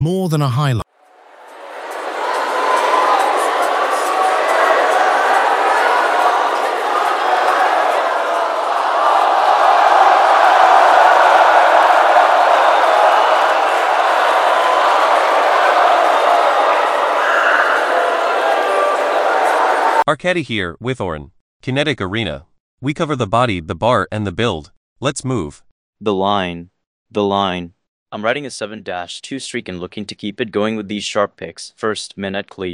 More than a highlight. Arkady here, with Oren. Kinetic Arena. We cover the body, the bar, and the build. Let's move. The line. I'm riding a 7-2 streak and looking to keep it going with these sharp picks. First, Minette Clee.